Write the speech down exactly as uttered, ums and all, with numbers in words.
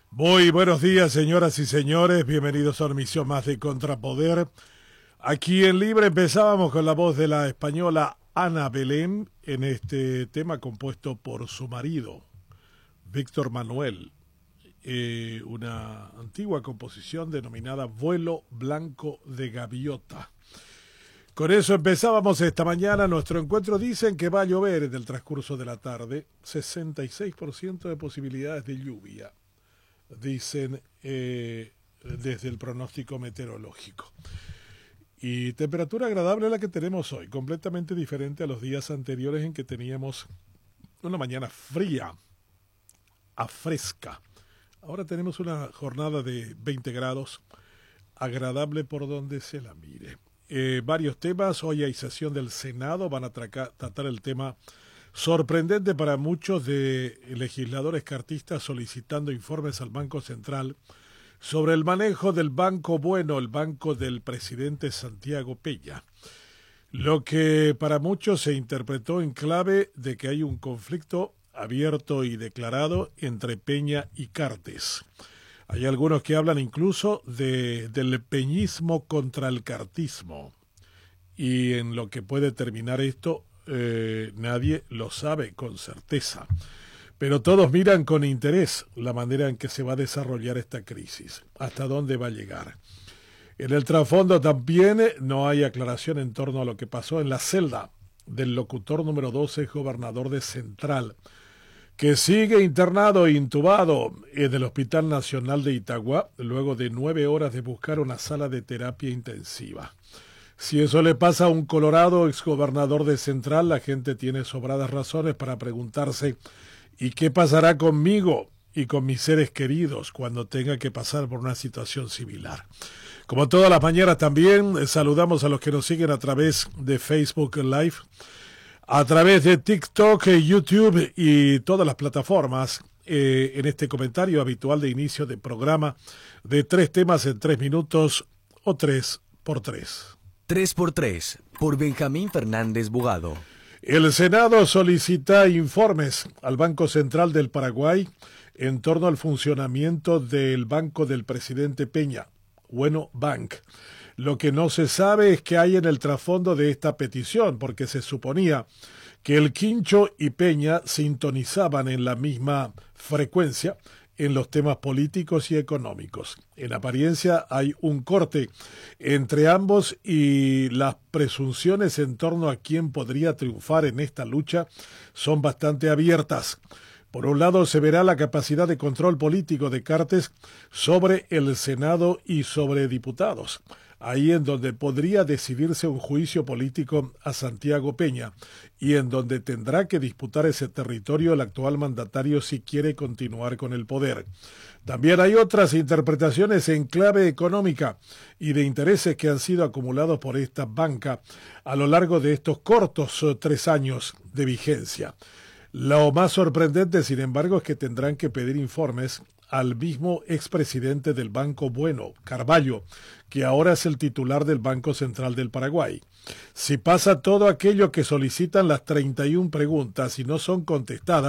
Muy buenos días, señoras y señores. Bienvenidos a una emisión más de Contrapoder. Aquí en Libre empezábamos con la voz de la española Ana Belén en este tema compuesto por su marido, Víctor Manuel. Eh, una antigua composición denominada Vuelo Blanco de Gaviota. Con eso empezábamos esta mañana nuestro encuentro. Dicen que va a llover en el transcurso de la tarde, sesenta y seis por ciento de posibilidades de lluvia, dicen eh, desde el pronóstico meteorológico. Y temperatura agradable la que tenemos hoy, completamente diferente a los días anteriores en que teníamos una mañana fría, a fresca. Ahora tenemos una jornada de veinte grados, agradable por donde se la mire. Eh, varios temas, hoy hay sesión del Senado, van a traca, tratar el tema sorprendente para muchos de legisladores cartistas solicitando informes al Banco Central sobre el manejo del Banco Bueno, el banco del presidente Santiago Peña. Lo que para muchos se interpretó en clave de que hay un conflicto abierto y declarado entre Peña y Cartes. Hay algunos que hablan incluso de, del peñismo contra el cartismo. Y en lo que puede terminar esto, eh, nadie lo sabe con certeza. Pero todos miran con interés la manera en que se va a desarrollar esta crisis, hasta dónde va a llegar. En el trasfondo también no hay aclaración en torno a lo que pasó en la celda del locutor número doce, gobernador de Central, que sigue internado e intubado en el Hospital Nacional de Itagua, luego de nueve horas de buscar una sala de terapia intensiva. Si eso le pasa a un colorado exgobernador de Central, la gente tiene sobradas razones para preguntarse ¿y qué pasará conmigo y con mis seres queridos cuando tenga que pasar por una situación similar? Como todas las mañanas también saludamos a los que nos siguen a través de Facebook Live, a través de TikTok, YouTube y todas las plataformas, eh, en este comentario habitual de inicio de programa de tres temas en tres minutos o tres por tres. tres por tres, por Benjamín Fernández Bugado. El Senado solicita informes al Banco Central del Paraguay en torno al funcionamiento del banco del presidente Peña, Bueno Bank. Lo que no se sabe es qué hay en el trasfondo de esta petición, porque se suponía que el Quincho y Peña sintonizaban en la misma frecuencia en los temas políticos y económicos. En apariencia hay un corte entre ambos y las presunciones en torno a quién podría triunfar en esta lucha son bastante abiertas. Por un lado, se verá la capacidad de control político de Cartes sobre el Senado y sobre diputados, ahí en donde podría decidirse un juicio político a Santiago Peña y en donde tendrá que disputar ese territorio el actual mandatario si quiere continuar con el poder. También hay otras interpretaciones en clave económica y de intereses que han sido acumulados por esta banca a lo largo de estos cortos tres años de vigencia. Lo más sorprendente, sin embargo, es que tendrán que pedir informes al mismo expresidente del Banco Bueno, Carvalho, que ahora es el titular del Banco Central del Paraguay. Si pasa todo aquello que solicitan las treinta y una preguntas y no son contestadas,